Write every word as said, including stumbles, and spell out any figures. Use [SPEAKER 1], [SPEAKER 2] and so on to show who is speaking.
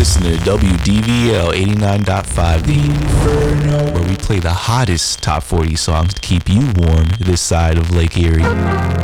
[SPEAKER 1] listening to W D V L eighty-nine point five, The Inferno, where we play the hottest top forty songs to keep you warm this side of Lake Erie.